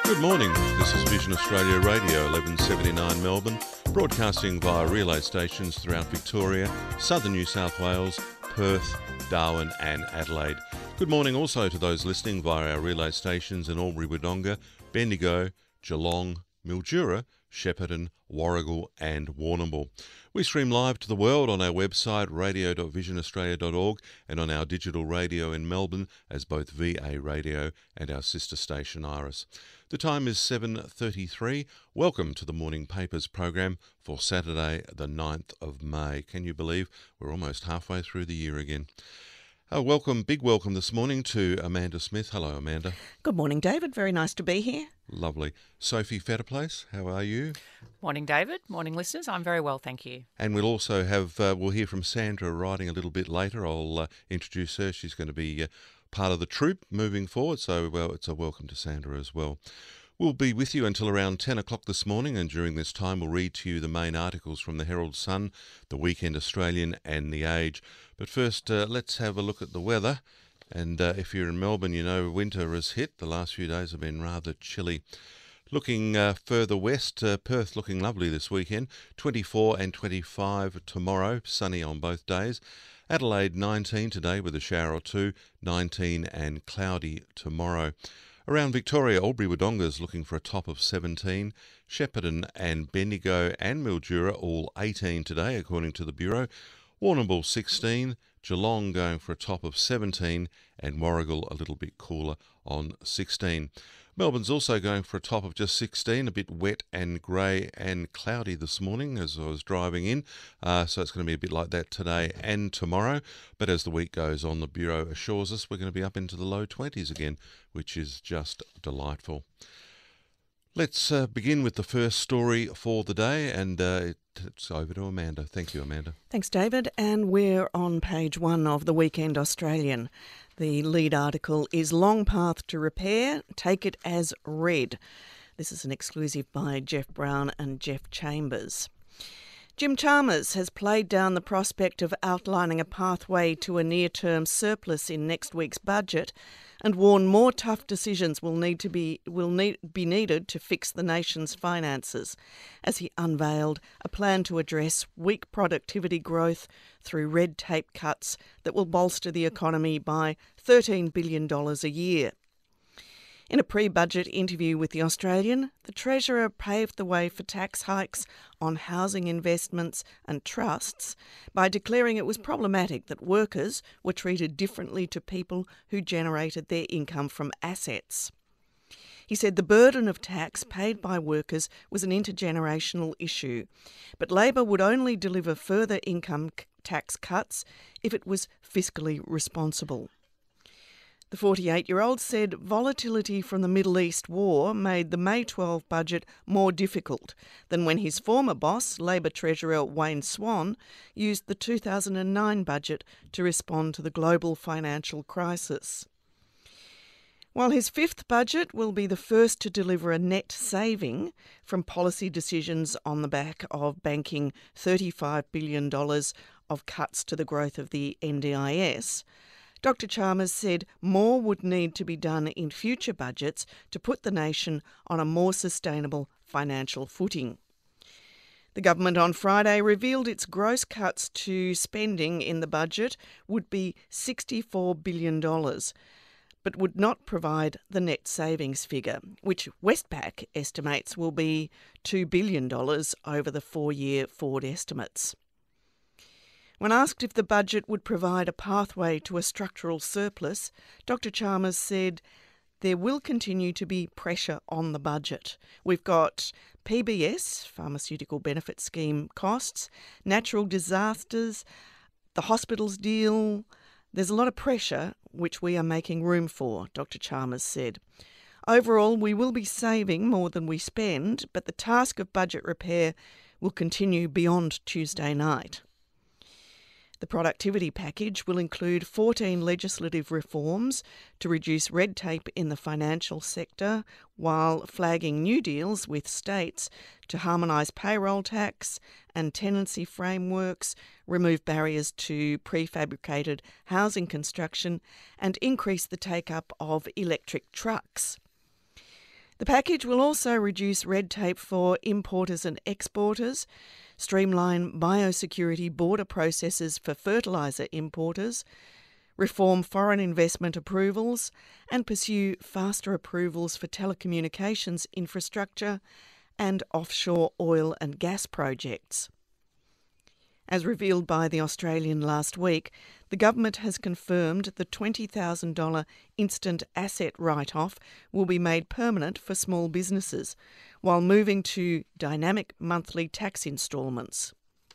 Good morning. This is Vision Australia Radio, 1179 Melbourne, broadcasting via relay stations throughout Victoria, southern New South Wales, Perth, Darwin and Adelaide. Good morning also to those listening via our relay stations in Albury-Wodonga, Bendigo, Geelong, Mildura, Shepparton, Warragul and Warrnambool. We stream live to the world on our website radio.visionaustralia.org and on our digital radio in Melbourne as both VA Radio and our sister station Iris. The time is 7:33. Welcome to the Morning Papers program for Saturday the 9th of May. Can you believe we're almost halfway through the year again? Big welcome this morning to Amanda Smith. Hello, Amanda. Good morning, David. Very nice to be here. Lovely. Sophie Fetterplace, how are you? Morning, David. Morning, listeners. I'm very well, thank you. And we'll also we'll hear from Sandra writing a little bit later. I'll introduce her. She's going to be part of the troop moving forward, so it's a welcome to Sandra as well. We'll be with you until around 10 o'clock this morning, and during this time we'll read to you the main articles from the Herald Sun, the Weekend Australian and The Age. But first, let's have a look at the weather. And if you're in Melbourne, you know winter has hit. The last few days have been rather chilly. Looking further west, Perth looking lovely this weekend, 24 and 25 tomorrow, sunny on both days. Adelaide 19 today with a shower or two, 19 and cloudy tomorrow. Around Victoria, Albury-Wodonga is looking for a top of 17. Shepparton and Bendigo and Mildura all 18 today, according to the Bureau. Warrnambool 16, Geelong going for a top of 17, and Warragul a little bit cooler on 16. Melbourne's also going for a top of just 16, a bit wet and grey and cloudy this morning as I was driving in, so it's going to be a bit like that today and tomorrow. But as the week goes on, the Bureau assures us we're going to be up into the low 20s again, which is just delightful. Let's begin with the first story for the day, and it's over to Amanda. Thank you, Amanda. Thanks, David. And we're on page 1 of the Weekend Australian. The lead article is Long Path to Repair, Take It as Read. This is an exclusive by Jeff Brown and Jeff Chambers. Jim Chalmers has played down the prospect of outlining a pathway to a near-term surplus in next week's budget and warned more tough decisions will need to be needed to fix the nation's finances, as he unveiled a plan to address weak productivity growth through red tape cuts that will bolster the economy by $13 billion a year. In a pre-budget interview with The Australian, the Treasurer paved the way for tax hikes on housing investments and trusts by declaring it was problematic that workers were treated differently to people who generated their income from assets. He said the burden of tax paid by workers was an intergenerational issue, but Labor would only deliver further income tax cuts if it was fiscally responsible. The 48-year-old said volatility from the Middle East war made the May 12 budget more difficult than when his former boss, Labor Treasurer Wayne Swan, used the 2009 budget to respond to the global financial crisis. While his fifth budget will be the first to deliver a net saving from policy decisions on the back of banking $35 billion of cuts to the growth of the NDIS, Dr Chalmers said more would need to be done in future budgets to put the nation on a more sustainable financial footing. The government on Friday revealed its gross cuts to spending in the budget would be $64 billion, but would not provide the net savings figure, which Westpac estimates will be $2 billion over the 4-year forward estimates. When asked if the budget would provide a pathway to a structural surplus, Dr Chalmers said there will continue to be pressure on the budget. We've got PBS, Pharmaceutical Benefit Scheme costs, natural disasters, the hospitals deal. There's a lot of pressure which we are making room for, Dr Chalmers said. Overall, we will be saving more than we spend, but the task of budget repair will continue beyond Tuesday night. The productivity package will include 14 legislative reforms to reduce red tape in the financial sector, while flagging new deals with states to harmonise payroll tax and tenancy frameworks, remove barriers to prefabricated housing construction, and increase the take-up of electric trucks. The package will also reduce red tape for importers and exporters, streamline biosecurity border processes for fertiliser importers, reform foreign investment approvals, and pursue faster approvals for telecommunications infrastructure and offshore oil and gas projects. As revealed by The Australian last week, the government has confirmed the $20,000 instant asset write-off will be made permanent for small businesses, while moving to dynamic monthly tax instalments.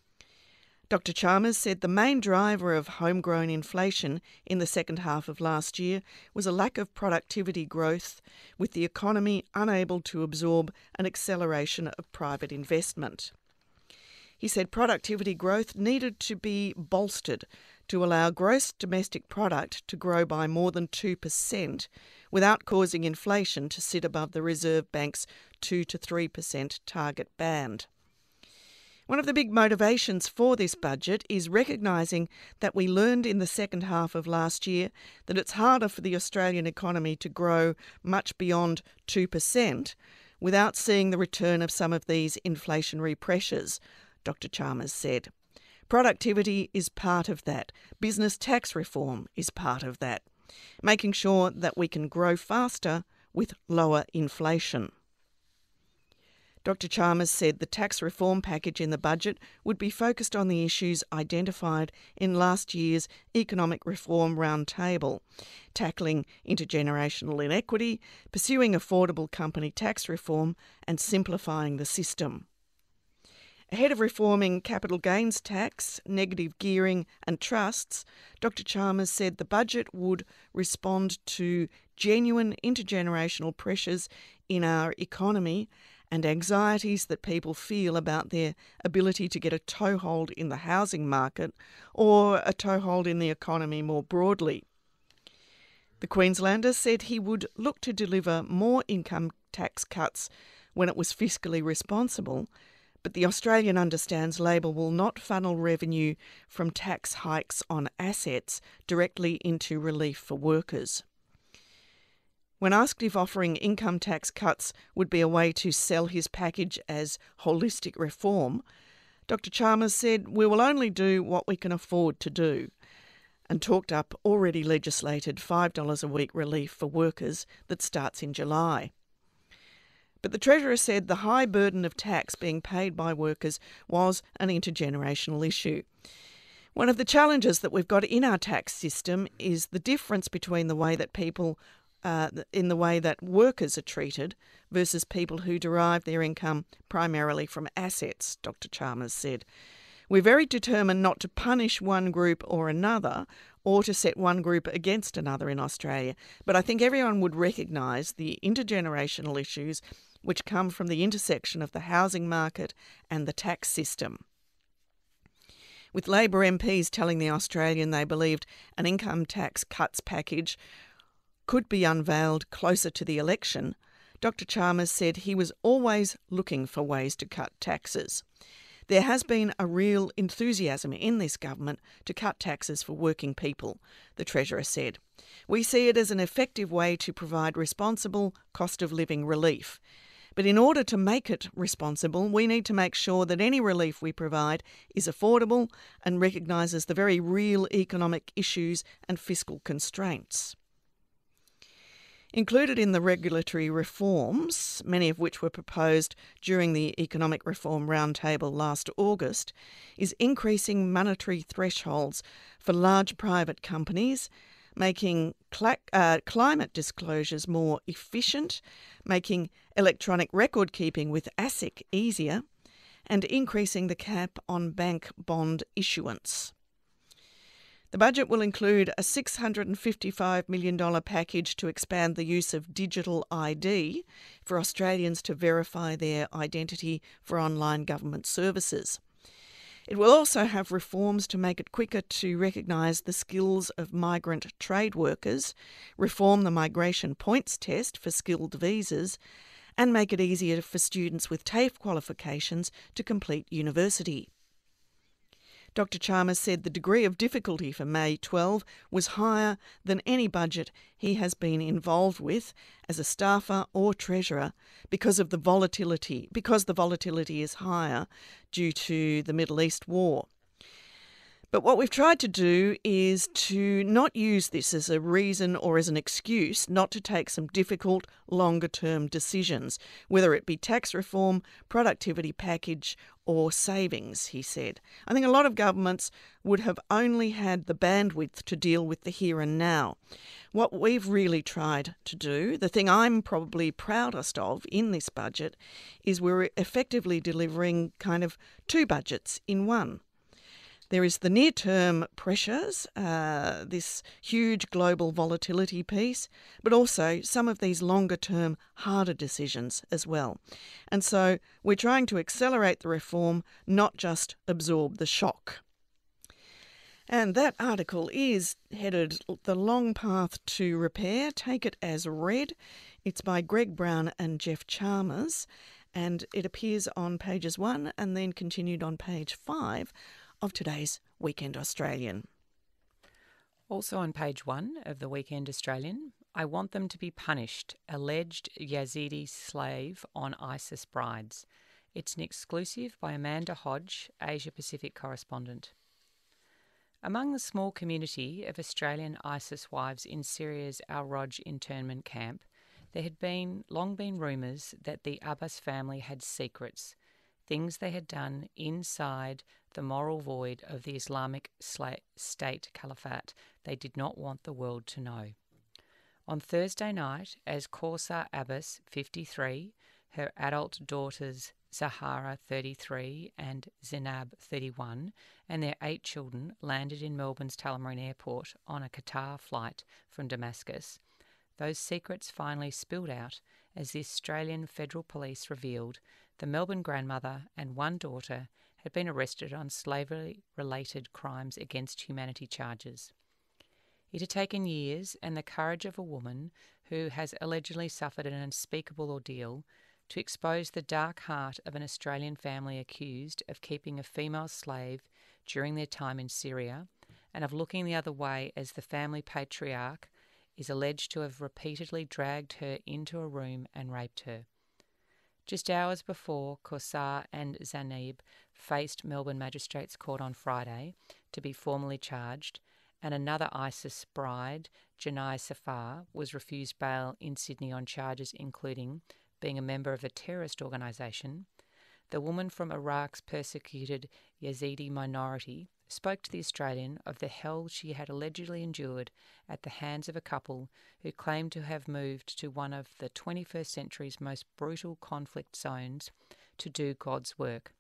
Dr Chalmers said the main driver of homegrown inflation in the second half of last year was a lack of productivity growth, with the economy unable to absorb an acceleration of private investment. He said productivity growth needed to be bolstered to allow gross domestic product to grow by more than 2% without causing inflation to sit above the Reserve Bank's 2 to 3% target band. One of the big motivations for this budget is recognising that we learned in the second half of last year that it's harder for the Australian economy to grow much beyond 2% without seeing the return of some of these inflationary pressures, Dr Chalmers said. Productivity is part of that. Business tax reform is part of that. Making sure that we can grow faster with lower inflation. Dr Chalmers said the tax reform package in the budget would be focused on the issues identified in last year's Economic Reform Roundtable, tackling intergenerational inequity, pursuing affordable company tax reform and simplifying the system. Ahead of reforming capital gains tax, negative gearing and trusts, Dr Chalmers said the budget would respond to genuine intergenerational pressures in our economy and anxieties that people feel about their ability to get a toehold in the housing market or a toehold in the economy more broadly. The Queenslander said he would look to deliver more income tax cuts when it was fiscally responsible, but the Australian understands Labor will not funnel revenue from tax hikes on assets directly into relief for workers. When asked if offering income tax cuts would be a way to sell his package as holistic reform, Dr Chalmers said, "We will only do what we can afford to do," and talked up already legislated $5 a week relief for workers that starts in July. But the Treasurer said the high burden of tax being paid by workers was an intergenerational issue. One of the challenges that we've got in our tax system is the difference between the way that in the way that workers are treated versus people who derive their income primarily from assets, Dr Chalmers said. We're very determined not to punish one group or another or to set one group against another in Australia, but I think everyone would recognise the intergenerational issues which come from the intersection of the housing market and the tax system. With Labor MPs telling The Australian they believed an income tax cuts package could be unveiled closer to the election, Dr Chalmers said he was always looking for ways to cut taxes. There has been a real enthusiasm in this government to cut taxes for working people, the Treasurer said. We see it as an effective way to provide responsible cost of living relief. But in order to make it responsible, we need to make sure that any relief we provide is affordable and recognises the very real economic issues and fiscal constraints. Included in the regulatory reforms, many of which were proposed during the Economic Reform Roundtable last August, is increasing monetary thresholds for large private companies, making climate disclosures more efficient, making electronic record keeping with ASIC easier, and increasing the cap on bank bond issuance. The budget will include a $655 million package to expand the use of digital ID for Australians to verify their identity for online government services. It will also have reforms to make it quicker to recognise the skills of migrant trade workers, reform the migration points test for skilled visas, and make it easier for students with TAFE qualifications to complete university. Dr. Chalmers said the degree of difficulty for May 12 was higher than any budget he has been involved with as a staffer or treasurer because the volatility is higher due to the Middle East war. But what we've tried to do is to not use this as a reason or as an excuse not to take some difficult, longer-term decisions, whether it be tax reform, productivity package or savings, he said. I think a lot of governments would have only had the bandwidth to deal with the here and now. What we've really tried to do, the thing I'm probably proudest of in this budget, is we're effectively delivering kind of two budgets in one. There is the near-term pressures, this huge global volatility piece, but also some of these longer-term harder decisions as well. And so we're trying to accelerate the reform, not just absorb the shock. And that article is headed "The Long Path to Repair, Take It as Read." It's by Greg Brown and Jeff Chalmers, and it appears on pages 1 and then continued on page 5 of today's Weekend Australian. Also on page 1 of the Weekend Australian, I want them to be punished, alleged Yazidi slave on ISIS brides. It's an exclusive by Amanda Hodge, Asia Pacific correspondent. Among the small community of Australian ISIS wives in Syria's Al-Roj internment camp, there had long been rumours that the Abbas family had secrets, things they had done inside the moral void of the Islamic State Caliphate they did not want the world to know. On Thursday night, as Kausa Abbas, 53, her adult daughters Zahara, 33, and Zinab, 31, and their 8 children landed in Melbourne's Tullamarine Airport on a Qatar flight from Damascus, those secrets finally spilled out as the Australian Federal Police revealed the Melbourne grandmother and 1 daughter had been arrested on slavery-related crimes against humanity charges. It had taken years and the courage of a woman who has allegedly suffered an unspeakable ordeal to expose the dark heart of an Australian family accused of keeping a female slave during their time in Syria and of looking the other way as the family patriarch is alleged to have repeatedly dragged her into a room and raped her. Just hours before, Kausa and Zanib faced Melbourne Magistrates Court on Friday to be formally charged, and another ISIS bride, Janai Safar, was refused bail in Sydney on charges including being a member of a terrorist organisation. The woman from Iraq's persecuted Yazidi minority spoke to The Australian of the hell she had allegedly endured at the hands of a couple who claimed to have moved to one of the 21st century's most brutal conflict zones to do God's work.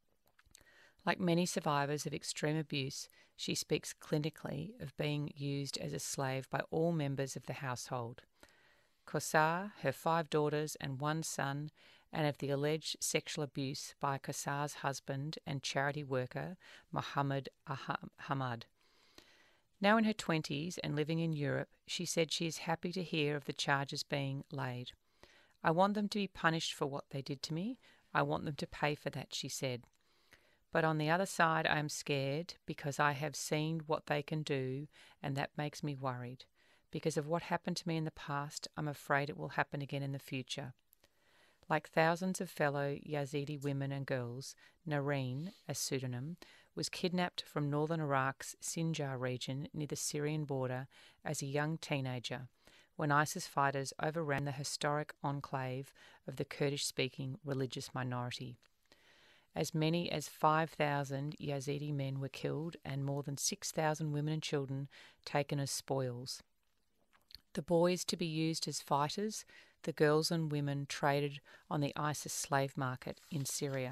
Like many survivors of extreme abuse, she speaks clinically of being used as a slave by all members of the household. Kausa, her 5 daughters and 1 son, and of the alleged sexual abuse by Kausa's husband and charity worker, Mohammed Ahmad. Now in her 20s and living in Europe, she said she is happy to hear of the charges being laid. I want them to be punished for what they did to me. I want them to pay for that, she said. But on the other side, I am scared because I have seen what they can do, and that makes me worried. Because of what happened to me in the past, I'm afraid it will happen again in the future. Like thousands of fellow Yazidi women and girls, Nareen, a pseudonym, was kidnapped from northern Iraq's Sinjar region near the Syrian border as a young teenager, when ISIS fighters overran the historic enclave of the Kurdish-speaking religious minority. As many as 5,000 Yazidi men were killed and more than 6,000 women and children taken as spoils. The boys to be used as fighters, the girls and women traded on the ISIS slave market in Syria.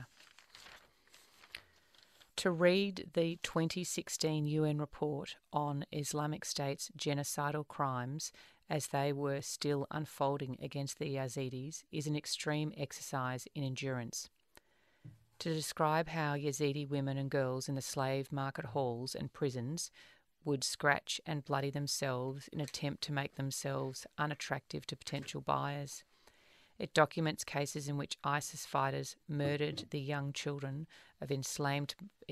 To read the 2016 UN report on Islamic State's genocidal crimes as they were still unfolding against the Yazidis is an extreme exercise in endurance. To describe how Yazidi women and girls in the slave market halls and prisons would scratch and bloody themselves in an attempt to make themselves unattractive to potential buyers, It documents cases in which ISIS fighters murdered the young children of enslaved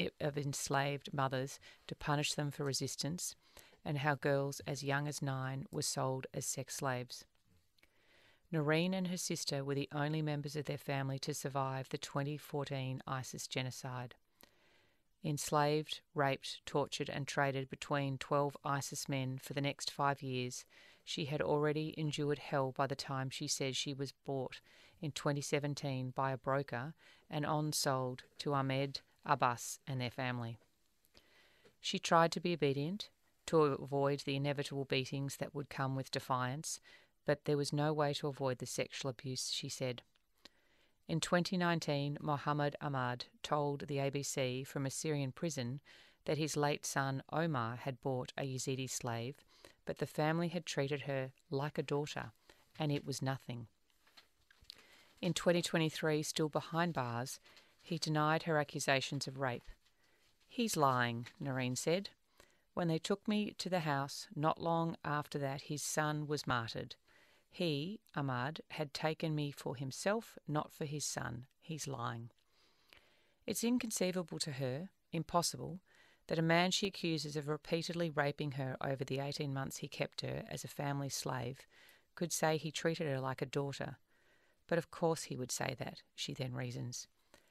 mothers to punish them for resistance, and how girls as young as 9 were sold as sex slaves. Noreen and her sister were the only members of their family to survive the 2014 ISIS genocide. Enslaved, raped, tortured and traded between 12 ISIS men for the next 5 years, she had already endured hell by the time she says she was bought in 2017 by a broker and on-sold to Ahmed Abbas and their family. She tried to be obedient, to avoid the inevitable beatings that would come with defiance, but there was no way to avoid the sexual abuse, she said. In 2019, Mohammed Ahmad told the ABC from a Syrian prison that his late son Omar had bought a Yazidi slave, but the family had treated her like a daughter, and it was nothing. In 2023, still behind bars, he denied her accusations of rape. "He's lying," Noreen said. "When they took me to the house, not long after that his son was martyred. He, Ahmad, had taken me for himself, not for his son. He's lying." It's inconceivable to her, impossible, that a man she accuses of repeatedly raping her over the 18 months he kept her as a family slave could say he treated her like a daughter. But of course he would say that, she then reasons.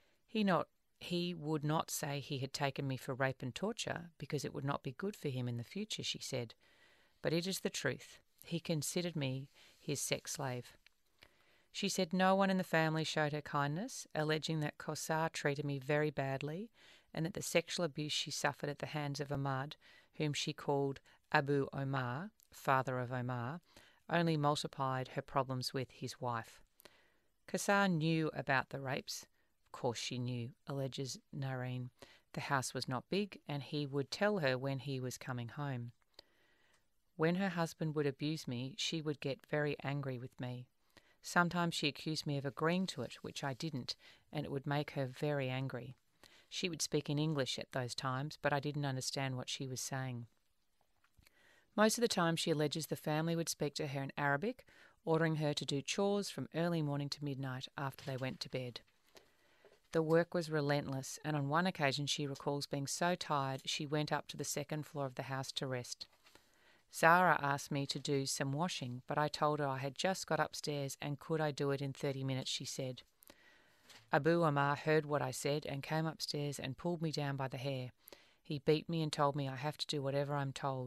He would not say he had taken me for rape and torture because it would not be good for him in the future, she said. But it is the truth. He considered me his sex slave. She said no one in the family showed her kindness, alleging that Kossar treated me very badly and that the sexual abuse she suffered at the hands of Ahmad, whom she called Abu Omar, father of Omar, only multiplied her problems with his wife. Kossar knew about the rapes. Of course she knew, alleges Noreen. The house was not big, and he would tell her when he was coming home. When her husband would abuse me, she would get very angry with me. Sometimes she accused me of agreeing to it, which I didn't, and it would make her very angry. She would speak in English at those times, but I didn't understand what she was saying. Most of the time, she alleges the family would speak to her in Arabic, ordering her to do chores from early morning to midnight after they went to bed. The work was relentless, and on one occasion she recalls being so tired she went up to the second floor of the house to rest. Zara asked me to do some washing, but I told her I had just got upstairs and could I do it in 30 minutes, she said. Abu Omar heard what I said and came upstairs and pulled me down by the hair. He beat me and told me I have to do whatever I'm told.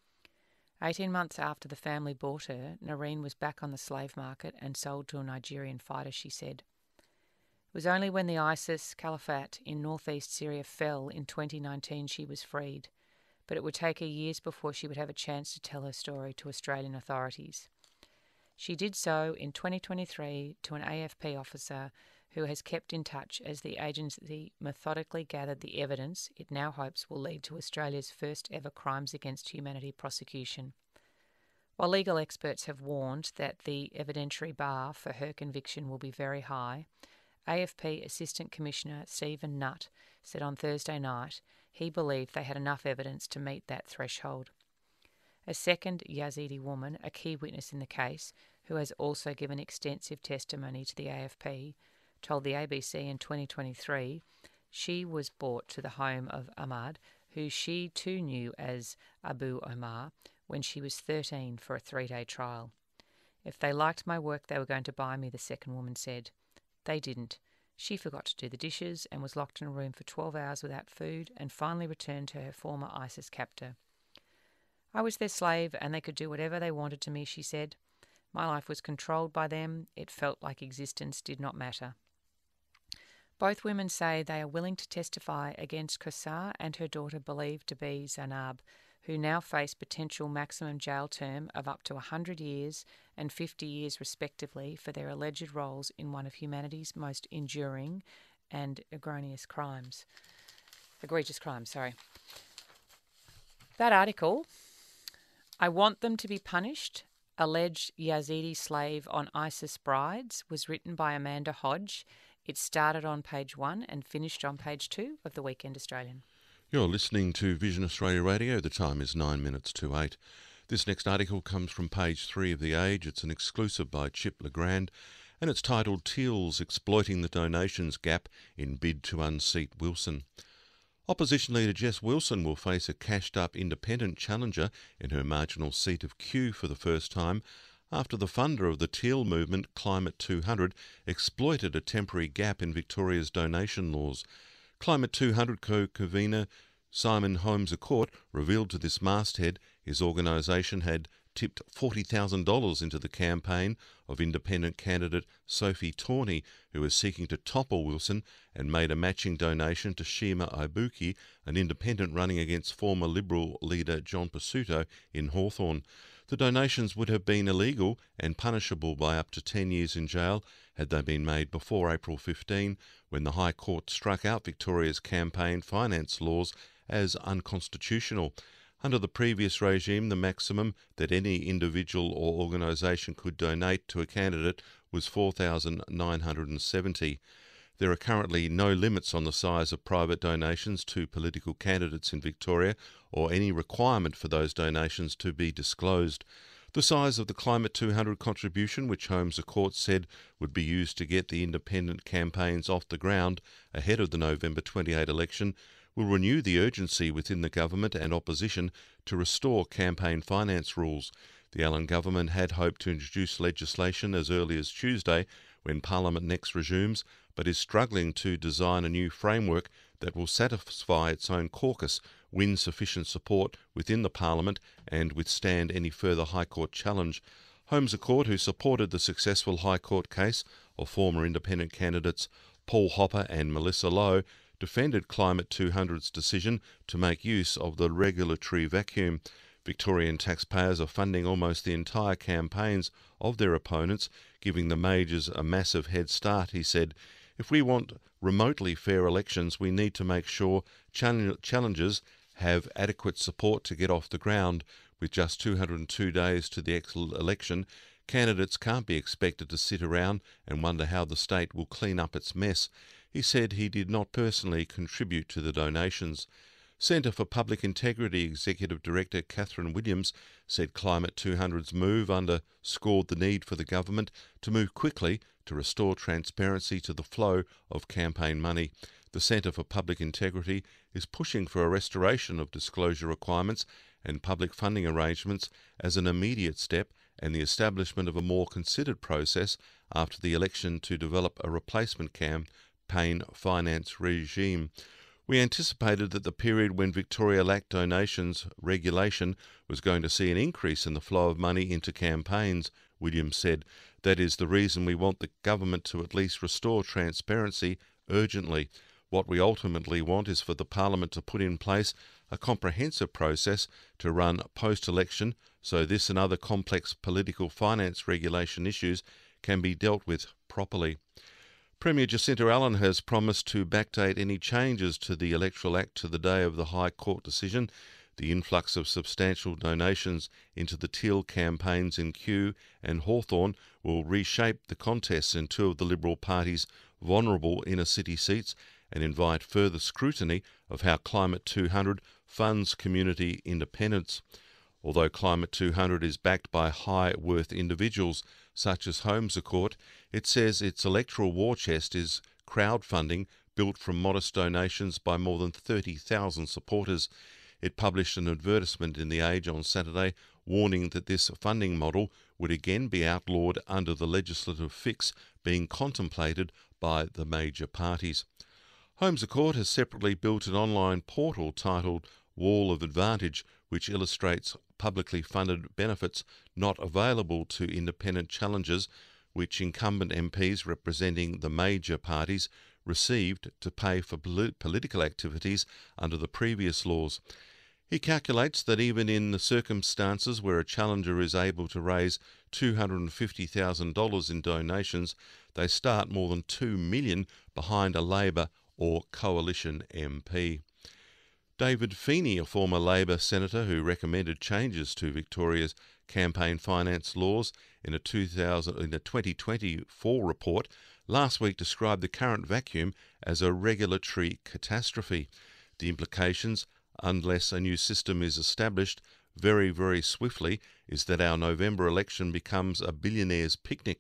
18 months after the family bought her, Noreen was back on the slave market and sold to a Nigerian fighter, she said. It was only when the ISIS caliphate in northeast Syria fell in 2019 she was freed, but it would take her years before she would have a chance to tell her story to Australian authorities. She did so in 2023 to an AFP officer who has kept in touch as the agency methodically gathered the evidence it now hopes will lead to Australia's first ever crimes against humanity prosecution. While legal experts have warned that the evidentiary bar for her conviction will be very high, AFP Assistant Commissioner Stephen Nutt said on Thursday night he believed they had enough evidence to meet that threshold. A second Yazidi woman, a key witness in the case, who has also given extensive testimony to the AFP, told the ABC in 2023 she was brought to the home of Ahmad, who she too knew as Abu Omar, when she was 13 for a 3-day trial. If they liked my work, they were going to buy me, the second woman said. They didn't. She forgot to do the dishes and was locked in a room for 12 hours without food and finally returned to her former ISIS captor. I was their slave and they could do whatever they wanted to me, she said. My life was controlled by them. It felt like existence did not matter. Both women say they are willing to testify against Kossar and her daughter believed to be Zainab, who now face potential maximum jail term of up to 100 years and 50 years respectively for their alleged roles in one of humanity's most enduring and egregious crimes. That article, I want them to be punished, alleged Yazidi slave on ISIS brides, was written by Amanda Hodge. It started on page 1 and finished on page 2 of the Weekend Australian. You're listening to Vision Australia Radio. The time is 9 minutes to 8. This next article comes from page 3 of The Age. It's an exclusive by Chip Legrand, and it's titled Teals Exploiting the Donations Gap in Bid to Unseat Wilson. Opposition leader Jess Wilson will face a cashed-up independent challenger in her marginal seat of Kew for the first time after the funder of the Teal movement, Climate 200, exploited a temporary gap in Victoria's donation laws. Climate 200 co-convener Simon Holmes à Court revealed to this masthead his organisation had tipped $40,000 into the campaign of independent candidate Sophie Tawney, who was seeking to topple Wilson, and made a matching donation to Shima Ibuki, an independent running against former Liberal leader John Pesutto in Hawthorn. The donations would have been illegal and punishable by up to 10 years in jail had they been made before April 15, when the High Court struck out Victoria's campaign finance laws as unconstitutional. Under the previous regime, the maximum that any individual or organisation could donate to a candidate was $4,970. There are currently no limits on the size of private donations to political candidates in Victoria, or any requirement for those donations to be disclosed. The size of the Climate 200 contribution, which Holmes à Court said would be used to get the independent campaigns off the ground ahead of the November 28 election, will renew the urgency within the government and opposition to restore campaign finance rules. The Allen government had hoped to introduce legislation as early as Tuesday, when Parliament next resumes, but is struggling to design a new framework that will satisfy its own caucus, win sufficient support within the Parliament, and withstand any further High Court challenge. Holmes à Court, who supported the successful High Court case of former independent candidates Paul Hopper and Melissa Lowe, defended Climate 200's decision to make use of the regulatory vacuum. Victorian taxpayers are funding almost the entire campaigns of their opponents, giving the majors a massive head start, he said. If we want remotely fair elections, we need to make sure challengers have adequate support to get off the ground. With just 202 days to the election, candidates can't be expected to sit around and wonder how the state will clean up its mess. He said he did not personally contribute to the donations. Centre for Public Integrity Executive Director Catherine Williams said Climate 200's move underscored the need for the government to move quickly to restore transparency to the flow of campaign money. The Centre for Public Integrity is pushing for a restoration of disclosure requirements and public funding arrangements as an immediate step, and the establishment of a more considered process after the election to develop a replacement campaign finance regime. We anticipated that the period when Victoria lacked donations regulation was going to see an increase in the flow of money into campaigns, Williams said. That is the reason we want the government to at least restore transparency urgently. What we ultimately want is for the Parliament to put in place a comprehensive process to run post-election, so this and other complex political finance regulation issues can be dealt with properly. Premier Jacinta Allen has promised to backdate any changes to the Electoral Act to the day of the High Court decision. The influx of substantial donations into the Teal campaigns in Kew and Hawthorn will reshape the contests in two of the Liberal Party's vulnerable inner city seats and invite further scrutiny of how Climate 200 funds community independence. Although Climate 200 is backed by high-worth individuals such as Holmes à Court, it says its electoral war chest is crowdfunding built from modest donations by more than 30,000 supporters. It published an advertisement in The Age on Saturday warning that this funding model would again be outlawed under the legislative fix being contemplated by the major parties. Holmes à Court has separately built an online portal titled Wall of Advantage, which illustrates publicly funded benefits not available to independent challengers, which incumbent MPs representing the major parties received to pay for political activities under the previous laws. He calculates that even in the circumstances where a challenger is able to raise $250,000 in donations, they start more than $2 million behind a Labor or coalition MP. David Feeney, a former Labor senator who recommended changes to Victoria's campaign finance laws in a 2024 report, last week described the current vacuum as a regulatory catastrophe. The implications, unless a new system is established very, very swiftly, is that our November election becomes a billionaire's picnic.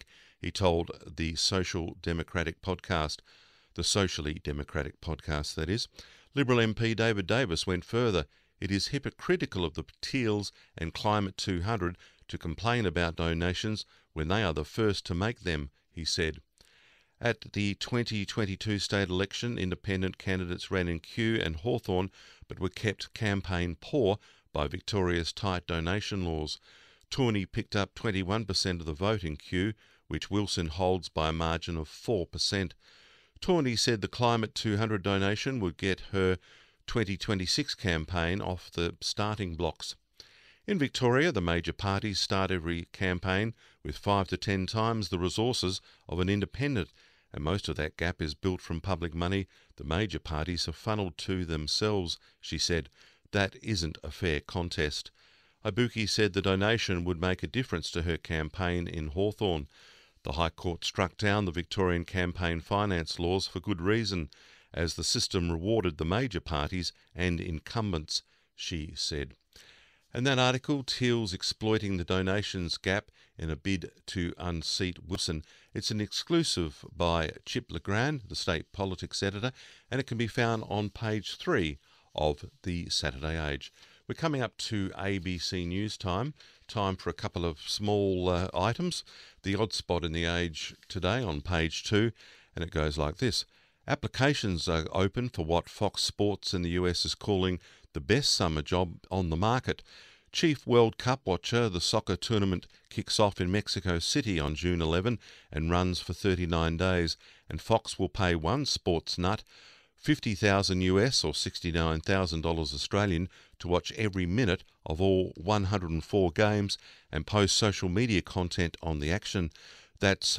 he told the Social Democratic podcast, the Socially Democratic podcast, that is. Liberal MP David Davis went further. It is hypocritical of the Teals and Climate 200 to complain about donations when they are the first to make them, he said. At the 2022 state election, independent candidates ran in Kew and Hawthorn but were kept campaign poor by Victoria's tight donation laws. Tawney picked up 21% of the vote in Kew, which Wilson holds by a margin of 4%. Tawney said the Climate 200 donation would get her 2026 campaign off the starting blocks. In Victoria, the major parties start every campaign with 5 to 10 times the resources of an independent, and most of that gap is built from public money the major parties have funneled to themselves, she said. That isn't a fair contest. Ibuki said the donation would make a difference to her campaign in Hawthorn. The High Court struck down the Victorian campaign finance laws for good reason, as the system rewarded the major parties and incumbents, she said. And that article, Teals exploiting the donations gap in a bid to unseat Wilson. It's an exclusive by Chip Legrand, the state politics editor, and it can be found on page 3 of the Saturday Age. We're coming up to ABC News time for a couple of small items. The odd spot in the Age today on page 2, and it goes like this. Applications are open for what Fox Sports in the US is calling the best summer job on the market. Chief World Cup watcher, the soccer tournament kicks off in Mexico City on June 11 and runs for 39 days, and Fox will pay one sports nut $50,000 US or $69,000 Australian to watch every minute of all 104 games and post social media content on the action. That's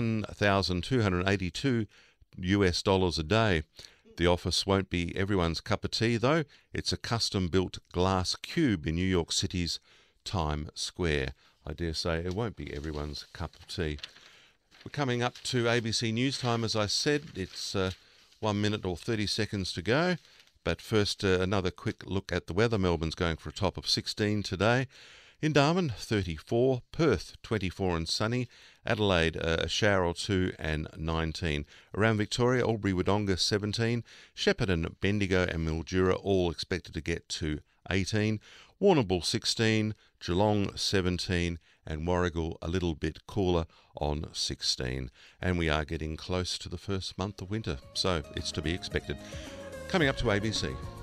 $1,282 US dollars a day. The office won't be everyone's cup of tea, though. It's a custom-built glass cube in New York City's Times Square. I dare say it won't be everyone's cup of tea. We're coming up to ABC News time, as I said. It's 1 minute or 30 seconds to go. But first, another quick look at the weather. Melbourne's going for a top of 16 today. In Darwin, 34. Perth, 24 and sunny. Adelaide, a shower or two and 19. Around Victoria, Albury-Wodonga, 17. Shepparton, Bendigo and Mildura all expected to get to 18. Warrnambool, 16. Geelong, 17. And Warragul, a little bit cooler on 16. And we are getting close to the first month of winter, so it's to be expected. Coming up to ABC.